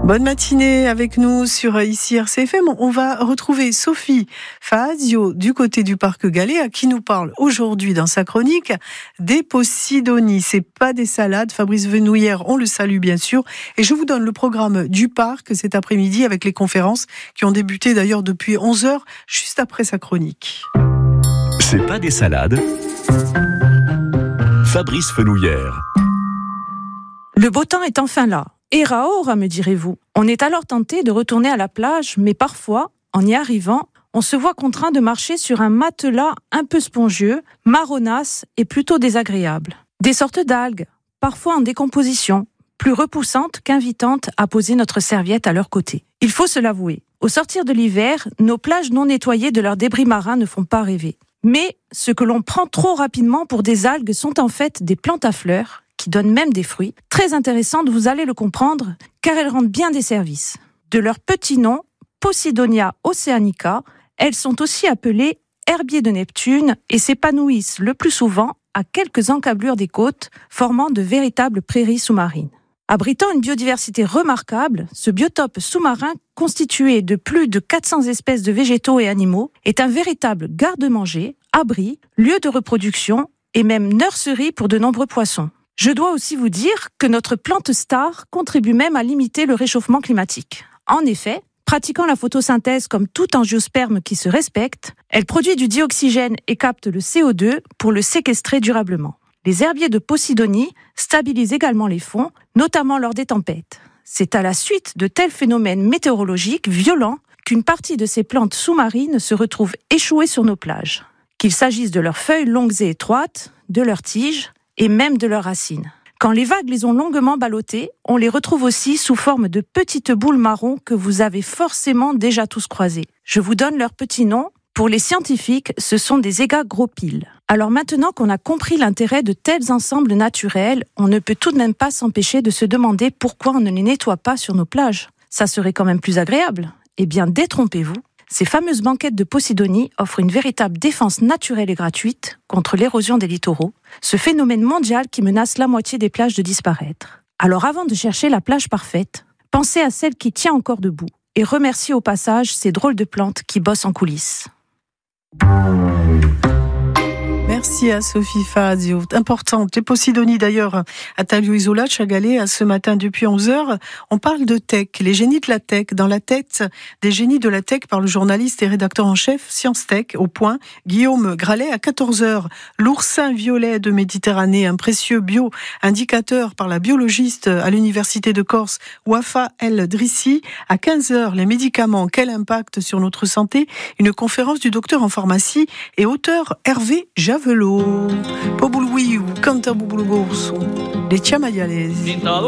Bonne matinée avec nous sur ici RCFM. On va retrouver Sophie Fazio du côté du Parc Gallet, qui nous parle aujourd'hui dans sa chronique des Posidonies. C'est pas des salades. Fabrice Venouillère, on le salue bien sûr. Et je vous donne le programme du parc cet après-midi avec les conférences qui ont débuté d'ailleurs depuis 11h, juste après sa chronique. C'est pas des salades. Fabrice Venouillère. Le beau temps est enfin là. Et Raora, me direz-vous. On est alors tenté de retourner à la plage, mais parfois, en y arrivant, on se voit contraint de marcher sur un matelas un peu spongieux, marronasse et plutôt désagréable. Des sortes d'algues, parfois en décomposition, plus repoussantes qu'invitantes à poser notre serviette à leur côté. Il faut se l'avouer, au sortir de l'hiver, nos plages non nettoyées de leurs débris marins ne font pas rêver. Mais ce que l'on prend trop rapidement pour des algues sont en fait des plantes à fleurs, qui donnent même des fruits, très intéressantes, vous allez le comprendre, car elles rendent bien des services. De leur petit nom, Posidonia oceanica, elles sont aussi appelées herbiers de Neptune et s'épanouissent le plus souvent à quelques encablures des côtes, formant de véritables prairies sous-marines. Abritant une biodiversité remarquable, ce biotope sous-marin, constitué de plus de 400 espèces de végétaux et animaux, est un véritable garde-manger, abri, lieu de reproduction et même nurserie pour de nombreux poissons. Je dois aussi vous dire que notre plante star contribue même à limiter le réchauffement climatique. En effet, pratiquant la photosynthèse comme tout angiosperme qui se respecte, elle produit du dioxygène et capte le CO2 pour le séquestrer durablement. Les herbiers de Posidonie stabilisent également les fonds, notamment lors des tempêtes. C'est à la suite de tels phénomènes météorologiques violents qu'une partie de ces plantes sous-marines se retrouve échouée sur nos plages. Qu'il s'agisse de leurs feuilles longues et étroites, de leurs tiges, et même de leurs racines. Quand les vagues les ont longuement ballottées, on les retrouve aussi sous forme de petites boules marron que vous avez forcément déjà tous croisées. Je vous donne leur petit nom. Pour les scientifiques, ce sont des égagropyles. Alors maintenant qu'on a compris l'intérêt de tels ensembles naturels, on ne peut tout de même pas s'empêcher de se demander pourquoi on ne les nettoie pas sur nos plages. Ça serait quand même plus agréable. Eh bien, détrompez-vous. Ces fameuses banquettes de Posidonie offrent une véritable défense naturelle et gratuite contre l'érosion des littoraux, ce phénomène mondial qui menace la moitié des plages de disparaître. Alors avant de chercher la plage parfaite, pensez à celle qui tient encore debout et remerciez au passage ces drôles de plantes qui bossent en coulisses. Merci à Sophie Fazio. Importante. Les Posidonies d'ailleurs à Talio Isola, Chagalé, ce matin depuis 11h. On parle de tech, les génies de la tech, dans la tête des génies de la tech par le journaliste et rédacteur en chef Science Tech, au point, Guillaume Gralet à 14h. L'oursin violet de Méditerranée, un précieux bio-indicateur par la biologiste à l'université de Corse, Wafa El Drissi. À 15h, les médicaments, quel impact sur notre santé? Une conférence du docteur en pharmacie et auteur Hervé Javelot. Pobouloui ou Canta Bouboulogo, les Chamayales.